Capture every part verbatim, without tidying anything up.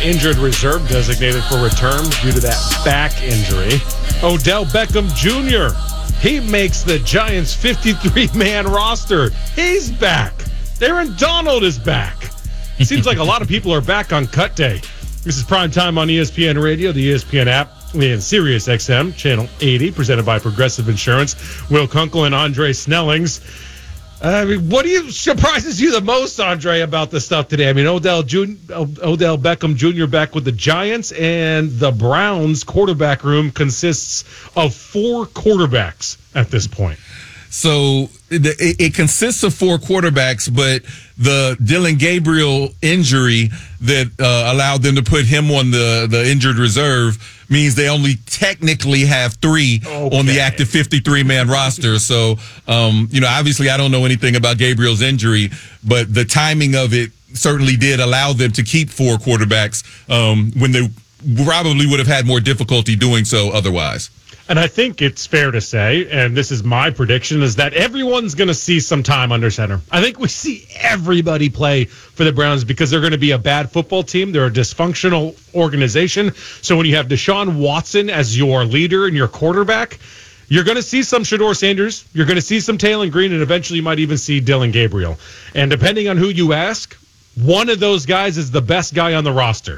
injured reserve designated for return due to that back injury. Odell Beckham Junior He makes the Giants' fifty-three man roster. He's back. Aaron Donald is back. Seems like a lot of people are back on cut day. This is Prime Time on E S P N Radio, the E S P N app, and Sirius X M, Channel eighty, presented by Progressive Insurance. Will Kunkel and Andre Snellings. I mean, what do you surprises you the most, Andre, about this stuff today? I mean, Odell Jun- Odell Beckham Junior back with the Giants, and the Browns quarterback room consists of four quarterbacks at this point. So it, it consists of four quarterbacks, but the Dillon Gabriel injury that uh, allowed them to put him on the, the injured reserve means they only technically have three okay. on the active fifty-three man roster. So, um, you know, obviously I don't know anything about Gabriel's injury, but the timing of it certainly did allow them to keep four quarterbacks um, when they probably would have had more difficulty doing so otherwise. And I think it's fair to say, and this is my prediction, is that everyone's going to see some time under center. I think we see everybody play for the Browns because they're going to be a bad football team. They're a dysfunctional organization. So when you have Deshaun Watson as your leader and your quarterback, you're going to see some Shedeur Sanders. You're going to see some Taylor Green, and eventually you might even see Dillon Gabriel. And depending on who you ask, one of those guys is the best guy on the roster.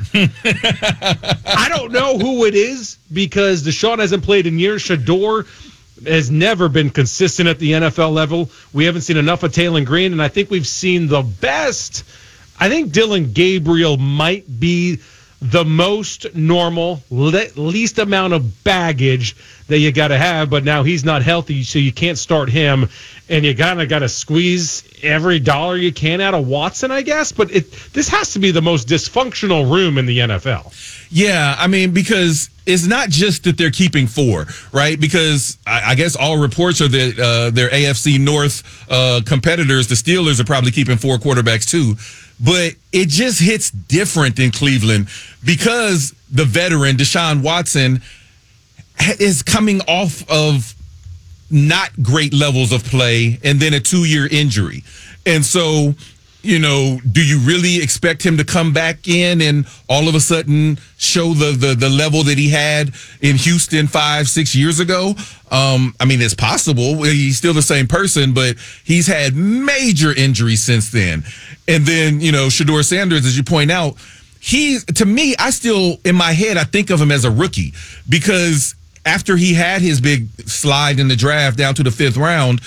I don't know who it is because Deshaun hasn't played in years. Shedeur has never been consistent at the N F L level. We haven't seen enough of Taylor Green, and I think we've seen the best. I think Dillon Gabriel might be the most normal, le- least amount of baggage that you got to have, but now he's not healthy, so you can't start him, and you kind of got to squeeze every dollar you can out of Watson, I guess. But it this has to be the most dysfunctional room in the N F L. Yeah, I mean, because it's not just that they're keeping four, right? Because I, I guess all reports are that uh, their A F C North uh, competitors, the Steelers, are probably keeping four quarterbacks too. But it just hits different in Cleveland because the veteran, Deshaun Watson, is coming off of not great levels of play and then a two-year injury. And so, you know, do you really expect him to come back in and all of a sudden show the the, the level that he had in Houston five, six years ago? Um, I mean, it's possible. He's still the same person, but he's had major injuries since then. And then, you know, Shedeur Sanders, as you point out, he, to me, I still, in my head, I think of him as a rookie because after he had his big slide in the draft down to the fifth round,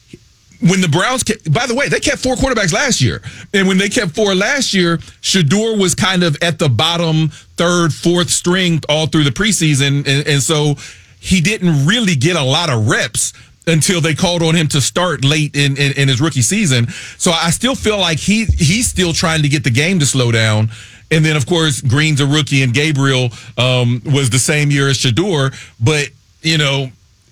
when the Browns kept, by the way, they kept four quarterbacks last year. And when they kept four last year, Shedeur was kind of at the bottom third, fourth string all through the preseason. And, and so he didn't really get a lot of reps until they called on him to start late in, in, in his rookie season. So I still feel like he he's still trying to get the game to slow down. And then, of course, Green's a rookie and Gabriel um, was the same year as Shedeur. But, you know,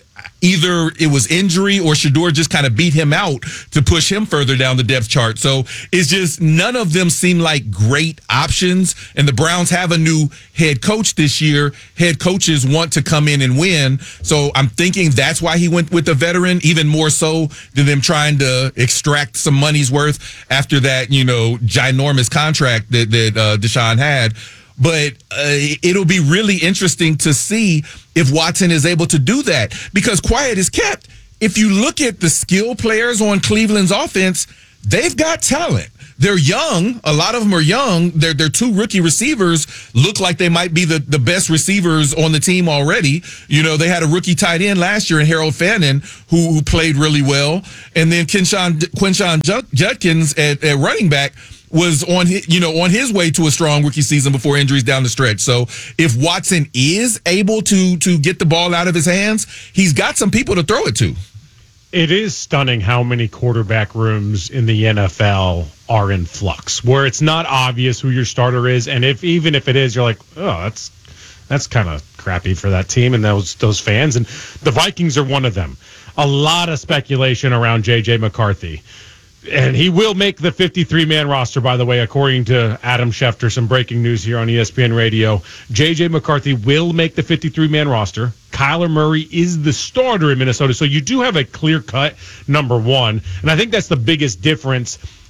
either it was injury or Shedeur just kind of beat him out to push him further down the depth chart. So it's just none of them seem like great options. And the Browns have a new head coach this year. Head coaches want to come in and win. So I'm thinking that's why he went with the veteran, even more so than them trying to extract some money's worth after that, you know, ginormous contract that, that uh, Deshaun had. But uh, it'll be really interesting to see if Watson is able to do that because quiet is kept. If you look at the skill players on Cleveland's offense, they've got talent. They're young. A lot of them are young. Their their two rookie receivers look like they might be the, the best receivers on the team already. You know, they had a rookie tight end last year in Harold Fannin who, who played really well. And then Quinshawn, Quinshawn Judkins at, at running back was on his, you know, on his way to a strong rookie season before injuries down the stretch. So if Watson is able to to get the ball out of his hands, he's got some people to throw it to. It is stunning how many quarterback rooms in the N F L are in flux, where it's not obvious who your starter is, and if even if it is, you're like, oh, that's that's kind of crappy for that team and those those fans. And the Vikings are one of them. A lot of speculation around J J McCarthy. And he will make the fifty-three man roster, by the way, according to Adam Schefter. Some breaking news here on E S P N Radio. J J McCarthy will make the fifty-three man roster. Kyler Murray is the starter in Minnesota. So you do have a clear-cut number one. And I think that's the biggest difference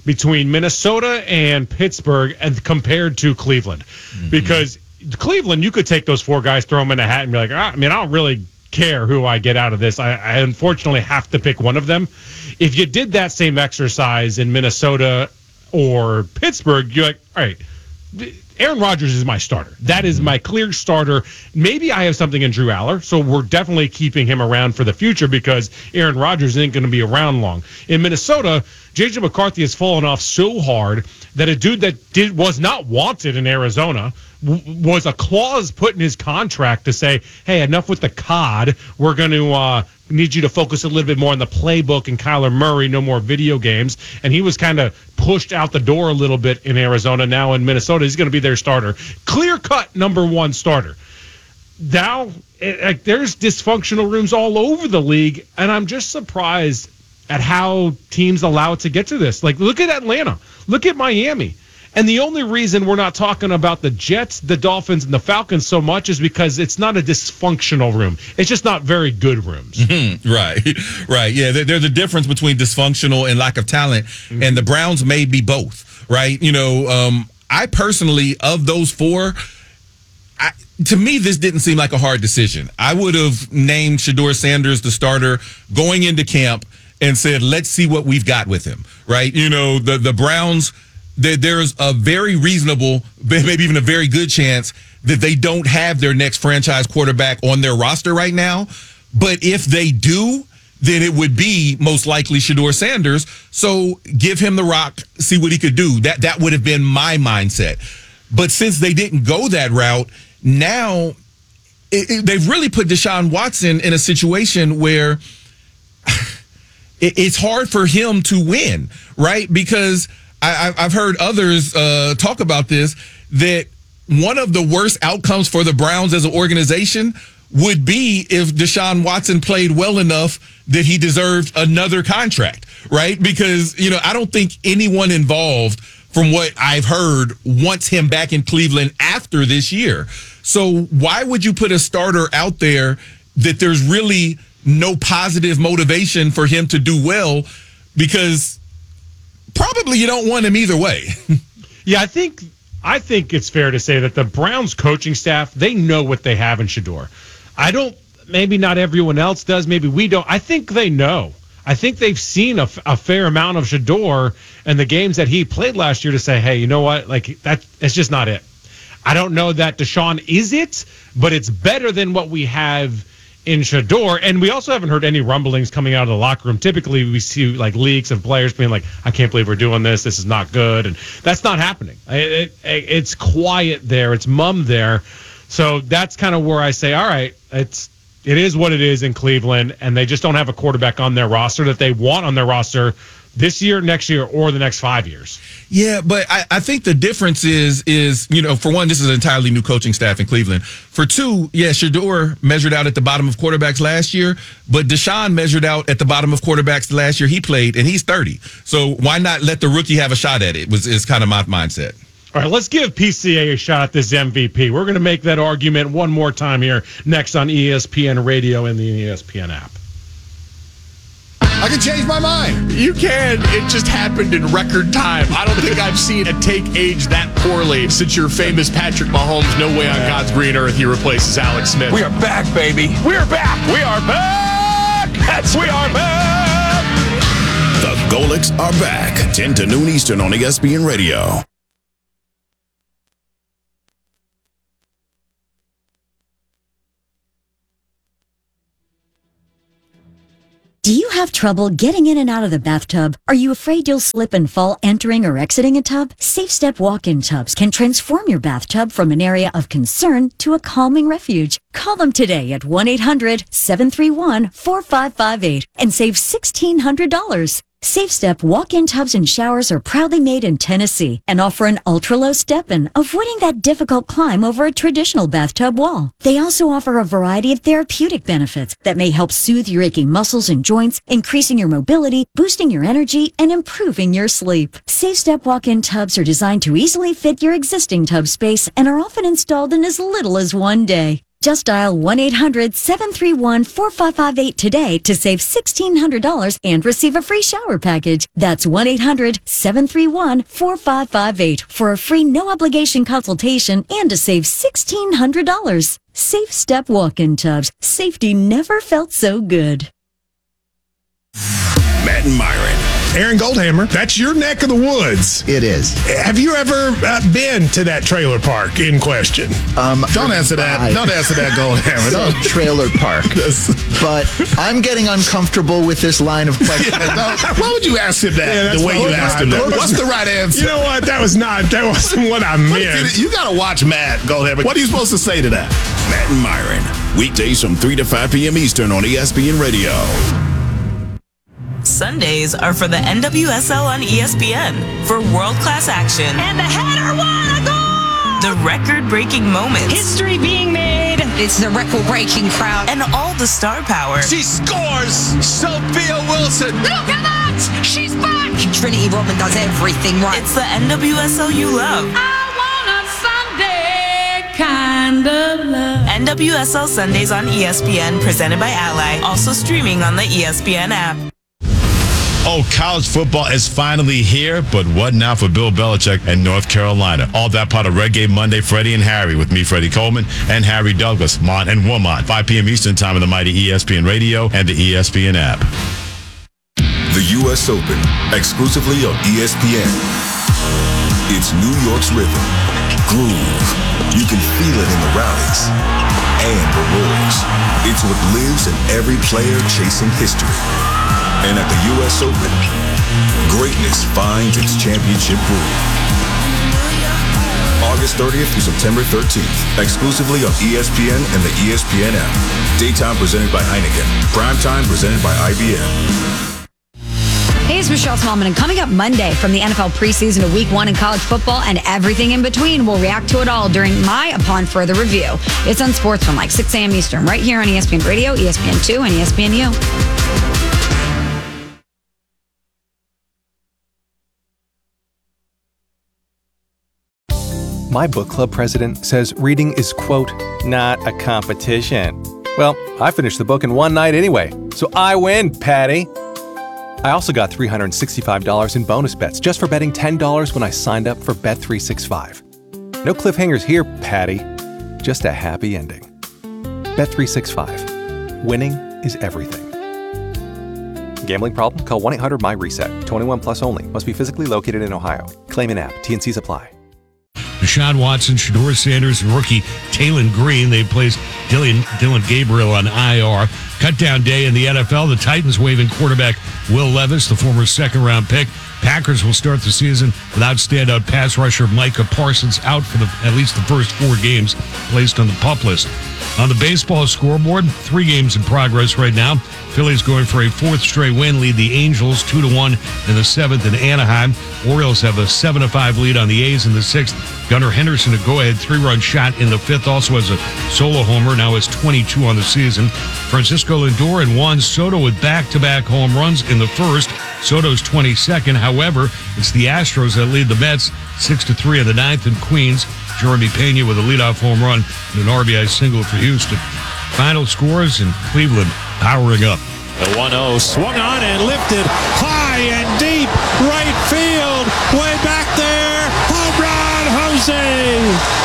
between Minnesota and Pittsburgh and compared to Cleveland. Mm-hmm. Because Cleveland, you could take those four guys, throw them in a hat, and be like, ah, I mean, I don't really care who I get out of this. I, I unfortunately have to pick one of them. If you did that same exercise in Minnesota or Pittsburgh, you're like, all right, Aaron Rodgers is my starter. That is my clear starter. Maybe I have something in Drew Aller, so we're definitely keeping him around for the future because Aaron Rodgers isn't going to be around long. In Minnesota, J J McCarthy has fallen off so hard that a dude that did was not wanted in Arizona w- was a clause put in his contract to say, hey, enough with the C O D. We're going to uh, need you to focus a little bit more on the playbook and Kyler Murray, no more video games. And he was kind of pushed out the door a little bit in Arizona. Now in Minnesota, he's going to be their starter. Clear-cut number one starter. Now, it, like, there's dysfunctional rooms all over the league, and I'm just surprised at how teams allow it to get to this. Like, look at Atlanta. Look at Miami. And the only reason we're not talking about the Jets, the Dolphins, and the Falcons so much is because it's not a dysfunctional room. It's just not very good rooms. Mm-hmm. Right, right. Yeah, there, there's a difference between dysfunctional and lack of talent, mm-hmm. and the Browns may be both, right? You know, um, I personally, of those four, I, to me, this didn't seem like a hard decision. I would have named Shedeur Sanders the starter going into camp and said, let's see what we've got with him, right? You know, the, the Browns, there, there's a very reasonable, maybe even a very good chance that they don't have their next franchise quarterback on their roster right now. But if they do, then it would be most likely Shedeur Sanders. So give him the rock, see what he could do. That, that would have been my mindset. But since they didn't go that route, now it, it, they've really put Deshaun Watson in a situation where it's hard for him to win, right? Because I, I've heard others uh, talk about this, that one of the worst outcomes for the Browns as an organization would be if Deshaun Watson played well enough that he deserved another contract, right? Because, you know, I don't think anyone involved, from what I've heard, wants him back in Cleveland after this year. So why would you put a starter out there that there's really no positive motivation for him to do well, because probably you don't want him either way. Yeah, I think I think it's fair to say that the Browns coaching staff, they know what they have in Shedeur. I don't, maybe not everyone else does, maybe we don't. I think they know. I think they've seen a, a fair amount of Shedeur and the games that he played last year to say, hey, you know what, like that, it's just not it. I don't know that Deshaun is it, but it's better than what we have in Shedeur. And we also haven't heard any rumblings coming out of the locker room. Typically, we see like leaks of players being like, I can't believe we're doing this. This is not good. And that's not happening. It, it, it's quiet there. It's mum there. So that's kind of where I say, all right, it's it is what it is in Cleveland, and they just don't have a quarterback on their roster that they want on their roster this year, next year, or the next five years. Yeah, but I, I think the difference is, is, you know, for one, this is an entirely new coaching staff in Cleveland. For two, yeah, Shedeur measured out at the bottom of quarterbacks last year, but Deshaun measured out at the bottom of quarterbacks the last year he played, and he's thirty. So why not let the rookie have a shot at it, was is kind of my mindset. All right, let's give P C A a shot at this M V P. We're going to make that argument one more time here next on E S P N Radio and the E S P N app. I can change my mind. You can. It just happened in record time. I don't think I've seen a take age that poorly since your famous Patrick Mahomes. No way on God's green earth he replaces Alex Smith. We are back, baby. We are back. We are back. That's we are back. The Golics are back. ten to noon Eastern on E S P N Radio. Do you have trouble getting in and out of the bathtub? Are you afraid you'll slip and fall entering or exiting a tub? Safe Step walk-in tubs can transform your bathtub from an area of concern to a calming refuge. Call them today at one eight hundred seven three one four five five eight and save sixteen hundred dollars. Safe Step walk-in tubs and showers are proudly made in Tennessee and offer an ultra-low step-in, avoiding that difficult climb over a traditional bathtub wall. They also offer a variety of therapeutic benefits that may help soothe your aching muscles and joints, increasing your mobility, boosting your energy, and improving your sleep. Safe Step walk-in tubs are designed to easily fit your existing tub space and are often installed in as little as one day. Just dial one eight hundred seven three one four five five eight today to save sixteen hundred dollars and receive a free shower package. That's one eight hundred seven three one four five five eight for a free no-obligation consultation and to save sixteen hundred dollars. Safe Step Walk-In Tubs. Safety never felt so good. Matt and Myron. Aaron Goldhammer, that's your neck of the woods. It is. Have you ever uh, been to that trailer park in question? Um, Don't answer that. I- Don't answer that, Goldhammer. So, Don't. trailer park. But I'm getting uncomfortable with this line of questioning. Why would you ask him that Yeah, that's the way you what- asked him that? What was What's the- the right answer? You know what? That was not. That wasn't what I meant. You got to watch Matt Goldhammer. What are you supposed to say to that? Matt and Myron. Weekdays from three to five p.m. Eastern on E S P N Radio. Sundays are for the N W S L on E S P N for world-class action And the header won a goal! the record-breaking moments, History being made. It's the record-breaking crowd. and all the star power. She scores! Sophia Wilson! Look at that! She's back! Trinity Rodman does everything right. It's the N W S L you love. I want a Sunday kind of love. N W S L Sundays on E S P N, presented by Ally. Also streaming on the E S P N app. Oh, college football is finally here, but what now for Bill Belichick and North Carolina? All that part of Red Game Monday, Freddie and Harry, with me, Freddie Coleman, and Harry Douglas, Mont and Woman, five p.m. Eastern Time on the mighty E S P N Radio and the E S P N app. The U S Open, exclusively on E S P N. It's New York's rhythm, groove. You can feel it in the rallies and the roars. It's what lives in every player chasing history. And at the U S Open, greatness finds its championship groove. August thirtieth through September thirteenth, exclusively on E S P N and the E S P N app. Daytime presented by Heineken. Primetime presented by I B M. Hey, it's Michelle Smallman, and coming up Monday from the N F L preseason to week one in college football and everything in between, we'll react to it all during my Upon Further Review. It's on Sports from like six a.m. Eastern, right here on E S P N Radio, E S P N two, and E S P N U. My book club president says reading is, quote, not a competition. Well, I finished the book in one night anyway, so I win, Patty. I also got three hundred sixty-five dollars in bonus bets just for betting ten dollars when I signed up for Bet three sixty-five. No cliffhangers here, Patty. Just a happy ending. Bet three sixty-five. Winning is everything. Gambling problem? Call one eight hundred M Y RESET. twenty-one plus only. Must be physically located in Ohio. Claim in app. T and Cs apply. Deshaun Watson, Shedeur Sanders, and rookie Taylon Green. They placed Dylan, Dylan Gabriel on I R. Cutdown day in the N F L. The Titans waiving quarterback Will Levis, the former second-round pick. Packers will start the season without standout pass rusher Micah Parsons, out for the, at least the first four games placed on the PUP list. On the baseball scoreboard, three games in progress right now. Phillies going for a fourth straight win, lead the Angels two to one in the seventh in Anaheim. Orioles have a seven to five lead on the A's in the sixth. Gunnar Henderson, a go-ahead three-run shot in the fifth, also has a solo homer, now has twenty-two on the season. Francisco Lindor and Juan Soto with back-to-back home runs in the first. Soto's twenty-second. However, it's the Astros that lead the Mets six to three in the ninth in Queens. Jeremy Pena with a leadoff home run and an R B I single for Houston. Final scores in Cleveland powering up. The one oh swung on and lifted high and deep right field. Way back there. Home run, Jose.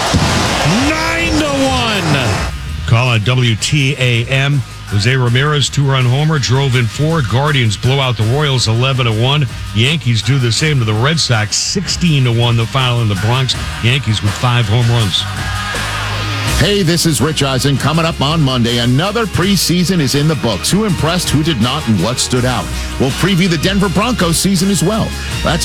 Nine to one. Call on W T A M. Jose Ramirez, two-run homer, drove in four. Guardians blow out the Royals eleven to one. Yankees do the same to the Red Sox, sixteen to one, the final in the Bronx. Yankees with five home runs. Hey, this is Rich Eisen. Coming up on Monday, another preseason is in the books. Who impressed, who did not, and what stood out. We'll preview the Denver Broncos season as well. That's